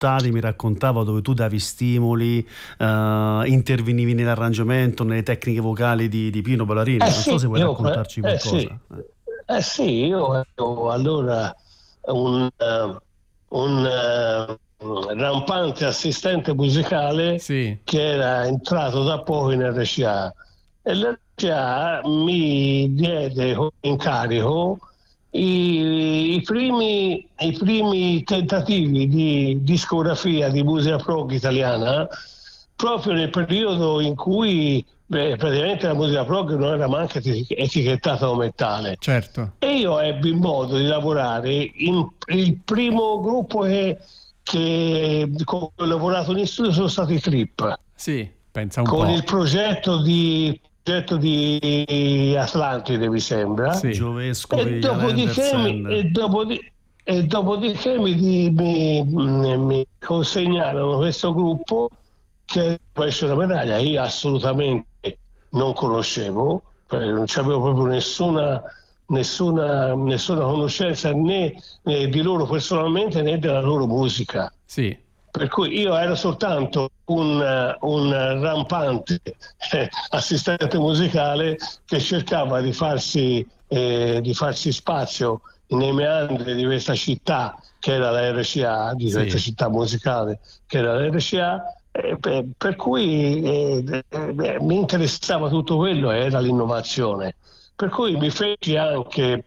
mi raccontava, dove tu davi stimoli, intervenivi nell'arrangiamento, nelle tecniche vocali di Pino Ballarini. Non so se vuoi raccontarci qualcosa. Sì, io ero allora un rampante assistente musicale che era entrato da poco in RCA, e l'RCA mi diede come incarico i primi tentativi di discografia di musica prog italiana, proprio nel periodo in cui praticamente la musica prog non era neanche etichettata come tale. Certo. E io ebbi modo di lavorare il primo gruppo che ho lavorato in studio sono stati i Trip. Sì, pensa un con po'. Il progetto di Atlantide, mi sembra. Sì. Giovesco e dopodiché mi consegnarono questo gruppo che poi c'è una medaglia. Io assolutamente non conoscevo, non c'avevo proprio nessuna conoscenza né di loro personalmente né della loro musica. Sì. Per cui io ero soltanto un rampante assistente musicale che cercava di farsi spazio nei meandri di questa città che era la RCA, di questa città musicale che era la RCA, per cui mi interessava tutto quello, era l'innovazione. Per cui mi feci anche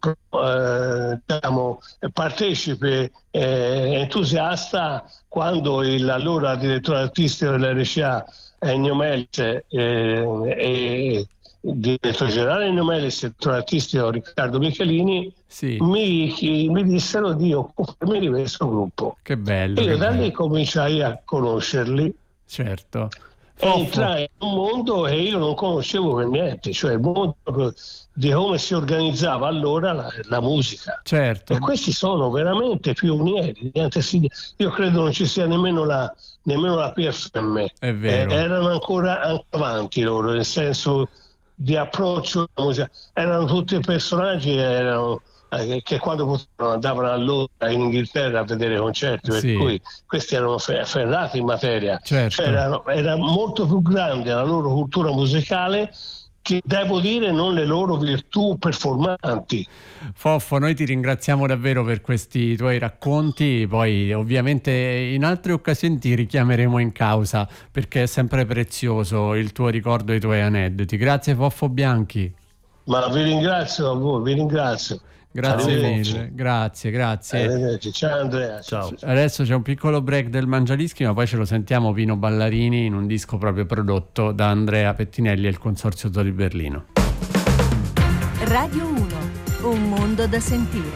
partecipe entusiasta quando l'allora direttore artistico dell'RCA Ennio Melis e direttore generale Ennio Melis e direttore artistico Riccardo Michelini mi dissero di occuparmi di questo gruppo. Che bello. E io da lì cominciai a conoscerli. Certo. Entrai in un mondo che io non conoscevo per niente, cioè il mondo di come si organizzava allora la musica. Certo. E questi sono veramente pionieri. Io credo non ci sia nemmeno la PFM. È vero. Erano ancora avanti loro, nel senso di approccio alla musica. Erano tutti personaggi che quando andavano a Londra in Inghilterra a vedere concerti, per cui questi erano ferrati in materia. Certo. Cioè era molto più grande la loro cultura musicale che, devo dire, non le loro virtù performanti. Foffo, noi ti ringraziamo davvero per questi tuoi racconti, poi ovviamente in altre occasioni ti richiameremo in causa perché è sempre prezioso il tuo ricordo e i tuoi aneddoti. Grazie Foffo Bianchi. Ma vi ringrazio a voi, vi ringrazio. Grazie mille, grazie. Ciao Andrea. Ciao. Adesso c'è un piccolo break del Mangiadischi, ma poi ce lo sentiamo Pino Ballarini in un disco proprio prodotto da Andrea Pettinelli e il Consorzio Tori Berlino. Radio 1, un mondo da sentire.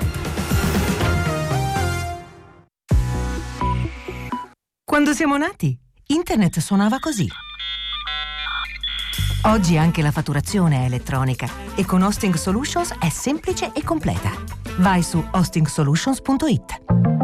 Quando siamo nati, internet suonava così. Oggi anche la fatturazione è elettronica e con Hosting Solutions è semplice e completa. Vai su hostingsolutions.it.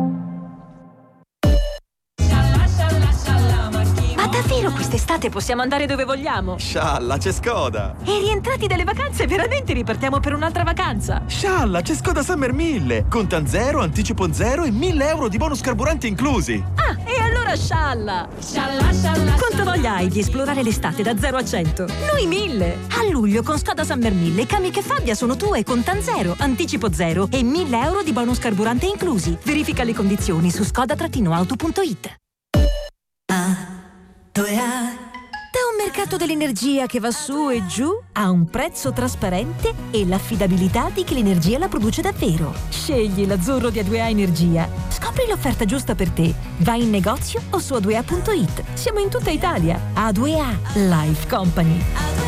Ma davvero quest'estate possiamo andare dove vogliamo? Scialla, c'è Skoda! E rientrati dalle vacanze, veramente ripartiamo per un'altra vacanza? Scialla, c'è Skoda Summer 1000! Contan zero, anticipo zero e 1.000 euro di bonus carburante inclusi! Ah, e allora scialla! Quanto voglia hai di esplorare l'estate da 0 a 100? Noi 1000! A luglio con Skoda Summer 1000 Kamiq e Fabia sono tue, contan zero, anticipo zero e 1.000 euro di bonus carburante inclusi. Verifica le condizioni su skoda-auto.it. Da un mercato dell'energia che va su e giù a un prezzo trasparente e l'affidabilità di chi l'energia la produce davvero. Scegli l'azzurro di A2A Energia. Scopri l'offerta giusta per te. Vai in negozio o su a2a.it. Siamo in tutta Italia. A2A Life Company.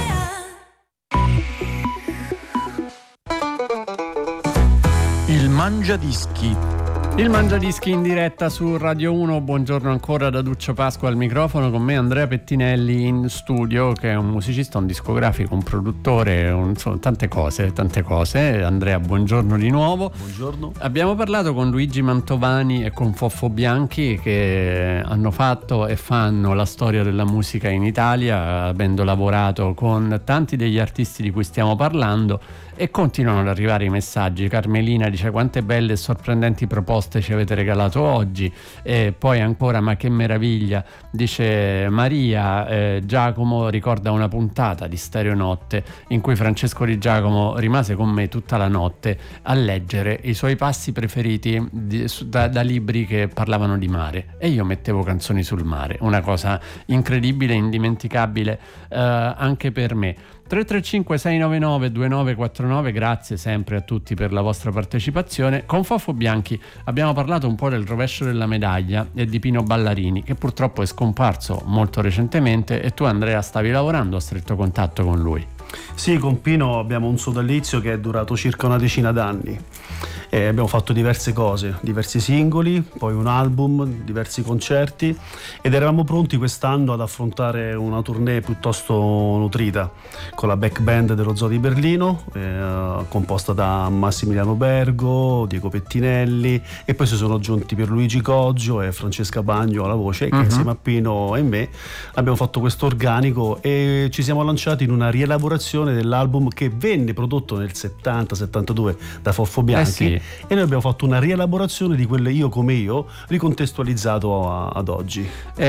Il Mangiadischi. Il Mangiadischi in diretta su Radio 1. Buongiorno ancora da Duccio Pasqua al microfono, con me Andrea Pettinelli in studio, che è un musicista, un discografico, un produttore, insomma, tante cose. Andrea, buongiorno di nuovo. Buongiorno. Abbiamo parlato con Luigi Mantovani e con Foffo Bianchi, che hanno fatto e fanno la storia della musica in Italia, avendo lavorato con tanti degli artisti di cui stiamo parlando, E continuano ad arrivare i messaggi. Carmelina dice: quante belle e sorprendenti proposte ci avete regalato oggi. E poi ancora: ma che meraviglia, dice Maria. Giacomo ricorda una puntata di Stereo Notte in cui Francesco Di Giacomo rimase con me tutta la notte a leggere i suoi passi preferiti da libri che parlavano di mare, e io mettevo canzoni sul mare, una cosa incredibile, indimenticabile anche per me. 335 699 2949, grazie sempre a tutti per la vostra partecipazione. Con Fofo Bianchi abbiamo parlato un po' del rovescio della medaglia e di Pino Ballarini, che purtroppo è scomparso molto recentemente, e tu, Andrea, stavi lavorando a stretto contatto con lui. Sì, con Pino abbiamo un sodalizio che è durato circa una decina d'anni. Abbiamo fatto diverse cose, diversi singoli, poi un album, diversi concerti, ed eravamo pronti quest'anno ad affrontare una tournée piuttosto nutrita con la back band dello Zoo di Berlino, composta da Massimiliano Bergo, Diego Pettinelli, e poi si sono aggiunti Pierluigi Coggio e Francesca Bagno alla voce, che insieme a Pino e me abbiamo fatto questo organico e ci siamo lanciati in una rielaborazione dell'album che venne prodotto nel 70-72 da Fofo Bianchi. Sì. E noi abbiamo fatto una rielaborazione di quelle Io come io, ricontestualizzato ad oggi. È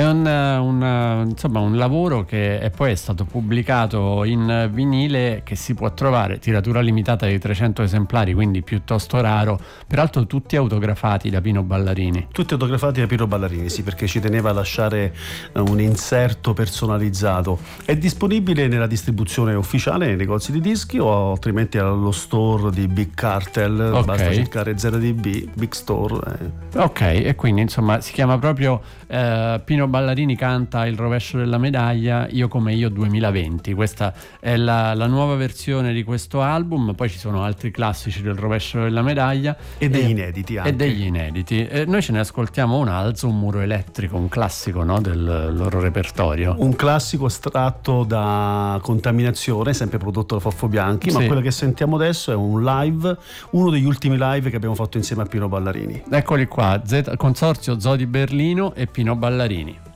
insomma un lavoro che poi è stato pubblicato in vinile, che si può trovare, tiratura limitata di 300 esemplari, quindi piuttosto raro, peraltro tutti autografati da Pino Ballarini. Tutti autografati da Pino Ballarini, sì, perché ci teneva a lasciare un inserto personalizzato. È disponibile nella distribuzione ufficiale nei negozi di dischi, o altrimenti allo store di Big Cartel. Okay. Basta cercare 0DB, Big Store. Ok, e quindi insomma si chiama proprio Pino Ballarini canta Il rovescio della medaglia, Io come io 2020. Questa è la nuova versione di questo album. Poi ci sono altri classici del rovescio della medaglia e degli inediti anche. E degli inediti. Noi ce ne ascoltiamo un Alzo un muro elettrico, un classico, no, del loro repertorio. Un classico estratto da Contaminazione, sempre prodotto da Fofo Bianchi, sì. Ma quello che sentiamo adesso è un live, uno degli ultimi live che abbiamo fatto insieme a Pino Ballarini. Eccoli qua, Consorzio Zoo di Berlino e Pino Ballarini.